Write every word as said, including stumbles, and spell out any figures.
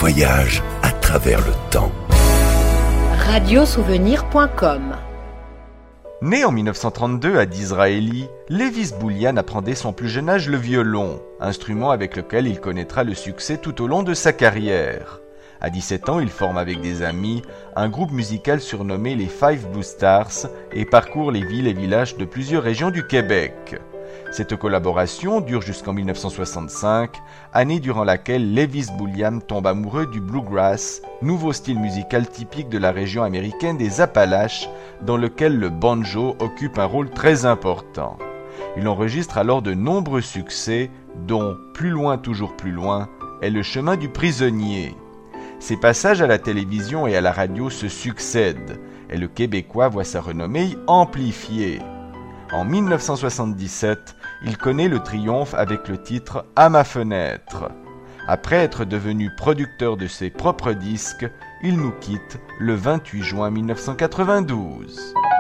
voyage à travers le temps. radiosouvenir point com. Né en mille neuf cent trente-deux à Disraeli, Lévis Boulian apprend dès son plus jeune âge le violon, instrument avec lequel il connaîtra le succès tout au long de sa carrière. À dix-sept ans, il forme avec des amis un groupe musical surnommé les Five Blue Stars et parcourt les villes et villages de plusieurs régions du Québec. Cette collaboration dure jusqu'en mille neuf cent soixante-cinq, année durant laquelle Lévis Boulian tombe amoureux du bluegrass, nouveau style musical typique de la région américaine des Appalaches, dans lequel le banjo occupe un rôle très important. Il enregistre alors de nombreux succès, dont « Plus loin, toujours plus loin » et « Le chemin du prisonnier ». Ses passages à la télévision et à la radio se succèdent, et le Québécois voit sa renommée amplifiée. En mille neuf cent soixante-dix-sept, il connaît le triomphe avec le titre « À ma fenêtre ». Après être devenu producteur de ses propres disques, il nous quitte le vingt-huit juin mille neuf cent quatre-vingt-douze.